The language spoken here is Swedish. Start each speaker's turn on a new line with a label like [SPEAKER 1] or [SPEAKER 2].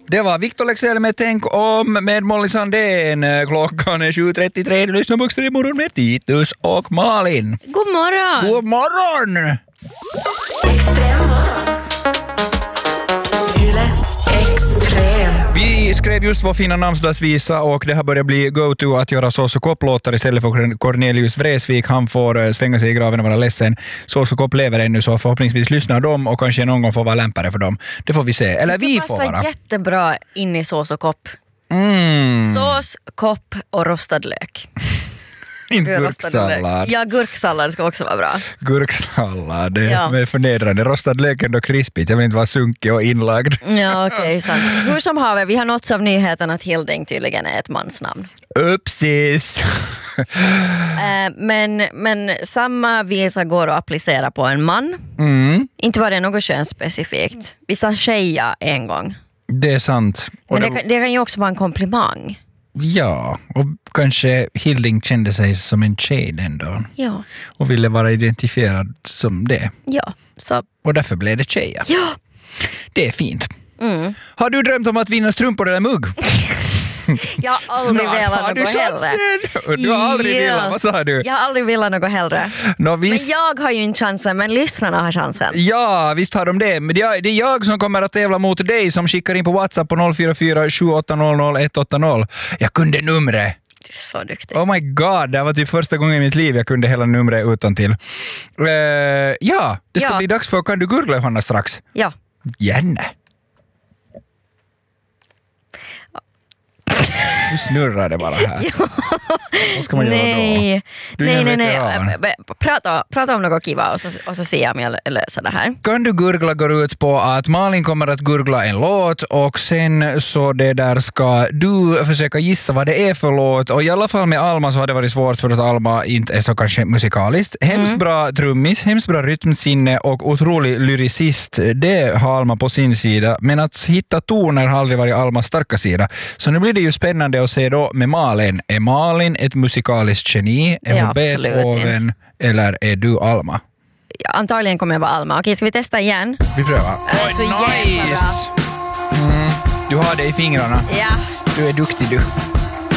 [SPEAKER 1] Det var Victor Lexell med Tänk om med Molly Sandén. Klockan är 7.33. Du lyssnar på Extrem morgon med Titus och Malin.
[SPEAKER 2] God morgon!
[SPEAKER 1] God morgon!
[SPEAKER 3] Extrem morgon. Yle Extrem.
[SPEAKER 1] Vi skrev just vår fina namnsdagsvisa och det har börjat bli go-to att göra sås och kopplåtar istället för Cornelius Vreeswijk. Han får svänga sig i graven och vara ledsen. Sås och kopp lever ännu, så förhoppningsvis lyssnar de och kanske någon gång får vara lämpare för dem. Det får vi se. Eller vi får vara.
[SPEAKER 2] Det passar jättebra in i sås och kopp. Sås, kopp och rostad lök.
[SPEAKER 1] Inte gurksallad.
[SPEAKER 2] Ja, gurksallad ska också vara bra.
[SPEAKER 1] Gurksallad, det är förnedrande. Rostad lök är ändå krispigt. Jag vill inte vara sunkig och inlagd.
[SPEAKER 2] Ja, okej, sant. Hur som haver, vi har nåtts av nyheten att Hilding tydligen är ett mansnamn.
[SPEAKER 1] Upsis!
[SPEAKER 2] Men samma visa går att applicera på en man. Inte var det något könsspecifikt. Vi sa tjeja en gång.
[SPEAKER 1] Det är sant. Och
[SPEAKER 2] men det kan ju också vara en komplimang.
[SPEAKER 1] Ja, och kanske Hilding kände sig som en tjej den dagen.
[SPEAKER 2] Ja.
[SPEAKER 1] Och ville vara identifierad som det.
[SPEAKER 2] Ja. Så.
[SPEAKER 1] Och därför blev det tjeja.
[SPEAKER 2] Ja.
[SPEAKER 1] Det är fint. Har du drömt om att vinna strumpor eller mugg?
[SPEAKER 2] Jag har aldrig velat något hellre.
[SPEAKER 1] Du har aldrig velat, vad sa du?
[SPEAKER 2] Jag har aldrig velat något hellre. Men jag har ju inte chansen, men lyssnarna har chansen.
[SPEAKER 1] Ja, visst har de det. Men det är jag som kommer att tävla mot dig som skickar in på WhatsApp på 044 7800 180. Jag kunde numret.
[SPEAKER 2] Du är så duktig.
[SPEAKER 1] Oh my god, det var typ första gången i mitt liv jag kunde hela numret utantill. Det ska bli dags för Kan du googla, Johanna, strax?
[SPEAKER 2] Ja.
[SPEAKER 1] Gärna. Nu snurrar det bara här. Vad ska man göra då?
[SPEAKER 2] Nej. Prata om något kiva och så ser jag om jag löser det här.
[SPEAKER 1] Kan du gurgla går ut på att Malin kommer att gurgla en låt och sen så det där ska du försöka gissa vad det är för låt. Och i alla fall med Alma så har det varit svårt för att Alma inte är så kanske musikaliskt. Hemskt bra trummis, hemskt bra rytmsinne och otrolig lyricist. Det har Alma på sin sida. Men att hitta toner har aldrig varit Almas starka sida. Så nu blir det ju spännande att se då med Malin. Är Malin ett musikaliskt geni? Är hon Beethoven? Eller är du Alma?
[SPEAKER 2] Ja, antagligen kommer jag vara Alma. Okej, ska vi testa igen?
[SPEAKER 1] Vi prövar.
[SPEAKER 2] Så
[SPEAKER 1] nice! Du har det i fingrarna.
[SPEAKER 2] Ja.
[SPEAKER 1] Du är duktig du.